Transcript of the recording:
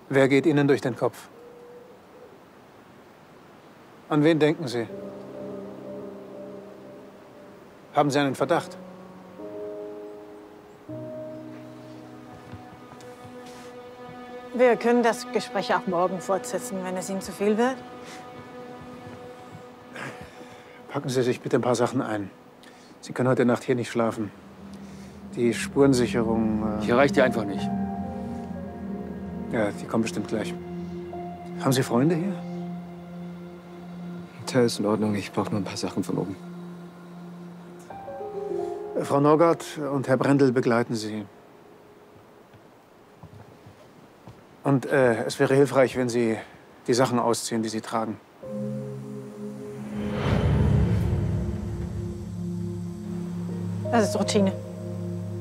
Wer geht Ihnen durch den Kopf? An wen denken Sie? Haben Sie einen Verdacht? Wir können das Gespräch auch morgen fortsetzen, wenn es Ihnen zu viel wird. Packen Sie sich bitte ein paar Sachen ein. Sie können heute Nacht hier nicht schlafen. Die Spurensicherung... Hier reicht die einfach nicht. Ja, die kommen bestimmt gleich. Haben Sie Freunde hier? Hotel ist in Ordnung. Ich brauche nur ein paar Sachen von oben. Frau Norgard und Herr Brendel begleiten Sie. Und es wäre hilfreich, wenn Sie die Sachen ausziehen, die Sie tragen. Das ist Routine.